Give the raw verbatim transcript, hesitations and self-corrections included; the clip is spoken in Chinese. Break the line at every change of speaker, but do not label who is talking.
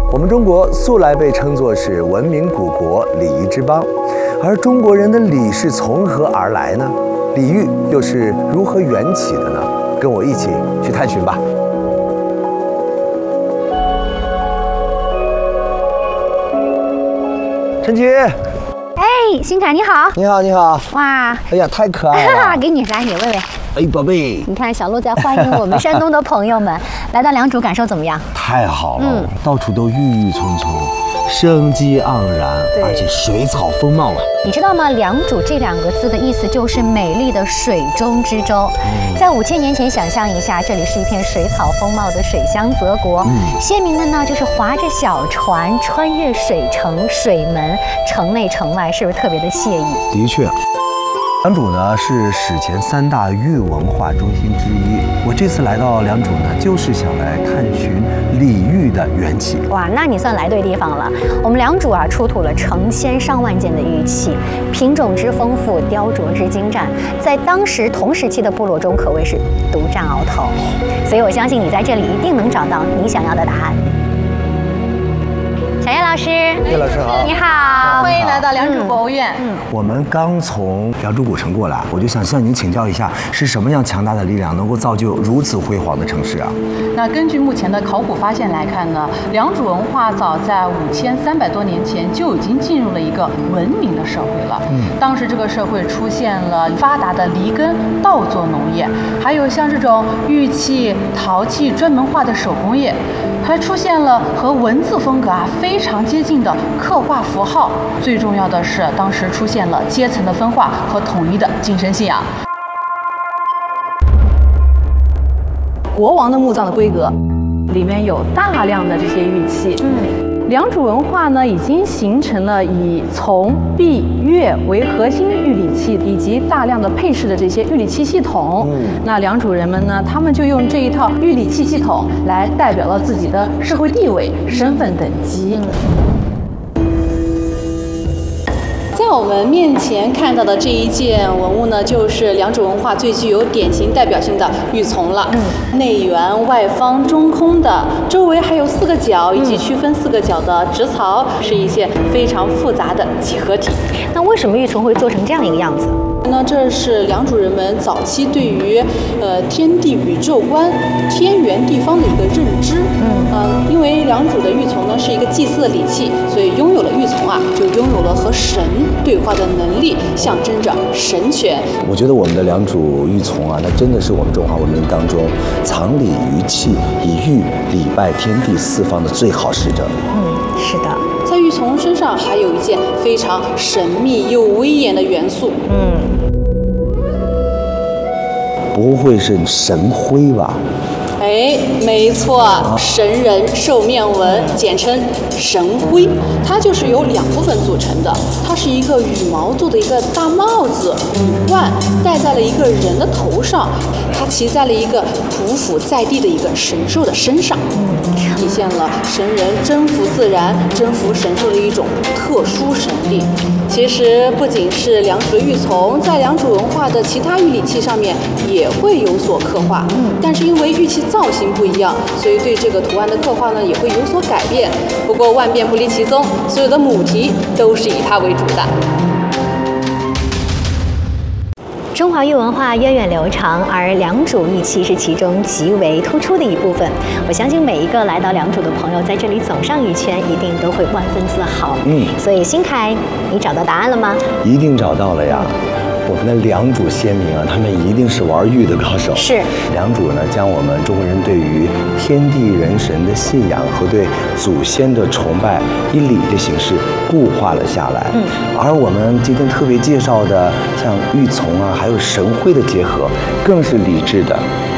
我们中国素来被称作是文明古国、礼仪之邦，而中国人的礼是从何而来呢？礼遇又是如何缘起的呢？跟我一起去探寻吧。陈杰，
哎，新凯你好，
你好，你好，
哇，
哎呀，太可爱了，
给你来，你喂喂。
哎，宝贝，
你看小鹿在欢迎我们山东的朋友们来到良渚，感受怎么样？
太好了，
嗯，
到处都郁郁葱葱，生机盎然，而且水草丰茂啊。
你知道吗？良渚这两个字的意思就是美丽的水中之州。嗯、在五千年前，想象一下，这里是一片水草丰茂的水乡泽国。嗯，鲜明的呢，就是划着小船穿越水城、水门，城内城外，是不是特别的惬意？
的确。良渚呢是史前三大玉文化中心之一。我这次来到良渚呢，就是想来探寻礼玉的缘起。
哇，那你算来对地方了。我们良渚啊，出土了成千上万件的玉器，品种之丰富，雕琢之精湛，在当时同时期的部落中可谓是独占鳌头。所以我相信你在这里一定能找到你想要的答案。小叶老师，
叶老师好，
你好，
欢迎来到良渚博物院。
嗯，我们刚从良渚古城过来，我就想向您请教一下，是什么样强大的力量能够造就如此辉煌的城市啊？
那根据目前的考古发现来看呢，良渚文化早在五千三百多年前就已经进入了一个文明的社会了。嗯，当时这个社会出现了发达的犁耕、稻作农业，还有像这种玉器、陶器专门化的手工业。还出现了和文字风格啊非常接近的刻画符号，最重要的是，当时出现了阶层的分化和统一的精神信仰。
国王的墓葬的规格，里面有大量的这些玉器。嗯。良渚文化呢，已经形成了以琮、璧、钺为核心的玉礼器，以及大量的配饰的这些玉礼器系统。嗯，那良渚人们呢，他们就用这一套玉礼器系统来代表了自己的社会地位、身份等级。嗯，在我们面前看到的这一件文物呢，就是良渚文化最具有典型代表性的玉琮了。嗯，内圆、外方、中空的，周围还有四个角，以及区分四个角的直槽，是一件非常复杂的几何体。
那为什么玉琮会做成这样一个样子？
那这是良渚人们早期对于呃天地宇宙观、天圆地方的一个认知。嗯，呃，因为良渚的玉琮呢是一个祭祀的礼器，所以拥有了玉琮啊，就拥有了和神对话的能力，象征着神权。
我觉得我们的良渚玉琮啊，它真的是我们中华文明当中藏礼于器，以玉礼拜天地四方的最好使者。
嗯，是的。
在玉琮身上还有一件非常神秘又威严的元素。嗯。
不会是神徽吧？
哎，没错，神人兽面纹，简称神徽，它就是由两部分组成的。它是一个羽毛做的一个大帽子，羽冠戴在了一个人的头上，它骑在了一个匍匐在地的一个神兽的身上，体现了神人征服自然、征服神兽的一种特殊神力。其实不仅是良渚的玉琮，在良渚文化的其他玉礼器上面也会有所刻画，但是因为玉器造型不一样，所以对这个图案的刻画呢也会有所改变。不过万变不离其宗，所有的母题都是以它为主的。
中华玉文化源远流长，而良渚玉器是其中极为突出的一部分。我相信每一个来到良渚的朋友，在这里走上一圈，一定都会万分自豪。嗯，所以新凯，你找到答案了吗？
一定找到了呀。我们的良渚先民啊，他们一定是玩玉的高手。
是
良渚呢，将我们中国人对于天地人神的信仰和对祖先的崇拜以礼的形式固化了下来。嗯，而我们今天特别介绍的像玉琮啊，还有神徽的结合，更是礼制的